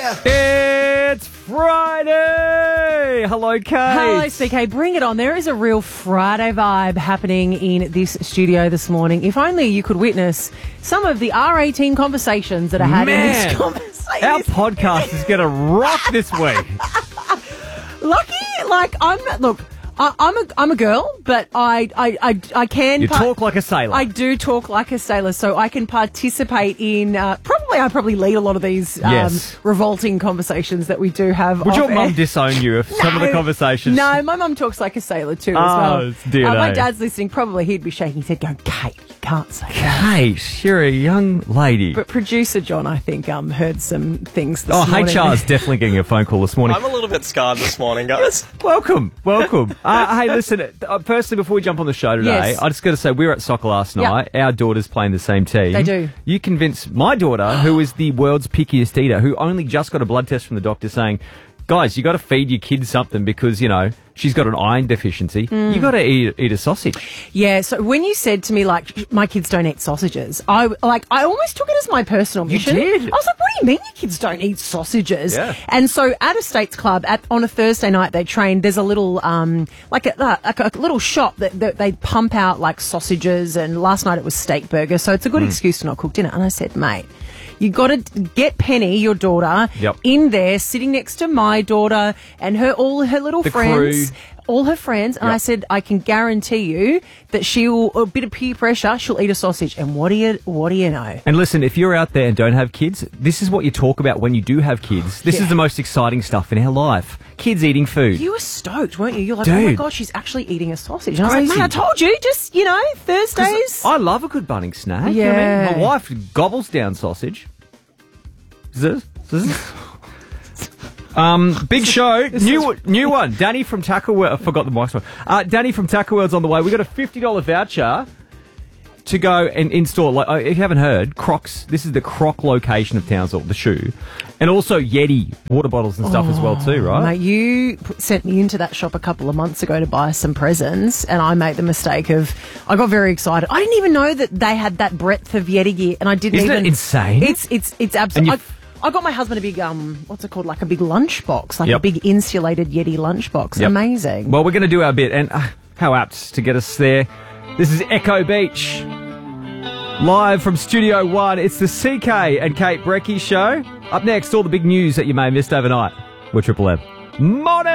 It's Friday! Hello, Kate. Hello, CK. Bring it on. There is a real Friday vibe happening in this studio this morning. If only you could witness some of the R18 conversations that are had in this conversation. Our podcast is going to rock this week. Lucky, I'm a girl, but I can. You talk like a sailor. I do talk like a sailor, so I can participate in. I probably lead a lot of these revolting conversations that we do have. Would your mum disown you if some of the conversations? No, my mum talks like a sailor too as well. It's DNA. My dad's listening. Probably he'd be shaking his head, going, "Kate, you can't say that." Kate, you're a young lady. But producer John, I think, heard some things this morning. HR's definitely getting a phone call this morning. I'm a little bit scarred this morning, guys. Welcome. Hey, listen, firstly, before we jump on the show today, I just got to say, we were at soccer last night. Our daughter's playing the same team. They do. You convinced my daughter, who is the world's pickiest eater, who only just got a blood test from the doctor saying, guys, you got to feed your kids something because, she's got an iron deficiency. You got to eat a sausage. Yeah, so when you said to me, my kids don't eat sausages, I almost took it as my personal mission. You did? I was like, what do you mean your kids don't eat sausages? Yeah. And so at a States Club, on a Thursday night, they train, there's a little, a little shop that they pump out, sausages, and last night it was steak burger, so it's a good excuse to not cook dinner. And I said, mate, you got to get Penny, your daughter, in there, sitting next to my daughter and all her little friends. Crew. All her friends, and I said, I can guarantee you that a bit of peer pressure, she'll eat a sausage. And what do you know? And listen, if you're out there and don't have kids, this is what you talk about when you do have kids. This is the most exciting stuff in our life. Kids eating food. You were stoked, weren't you? You're like, Dude. oh my God, she's actually eating a sausage. And I was like, mate, I told you, just, Thursdays. I love a good Bunnings snack. Yeah. My wife gobbles down sausage. Big show, new one. Danny from Tackle World. I forgot the microphone. Danny from Tackle World's on the way. We got a $50 voucher to go and install. If you haven't heard, Crocs. This is the Croc location of Townsville, the shoe, and also Yeti water bottles and stuff as well too, right? Mate, you sent me into that shop a couple of months ago to buy some presents, and I made the mistake of. I got very excited. I didn't even know that they had that breadth of Yeti gear, and I didn't. Isn't it insane? It's absolutely. I got my husband a big, what's it called, a big lunchbox, a big insulated Yeti lunchbox. Yep. Amazing. Well, we're going to do our bit, and how apt to get us there. This is Echo Beach, live from Studio One. It's the CK and Kate Brecky show. Up next, all the big news that you may have missed overnight. We're Triple M. Morning!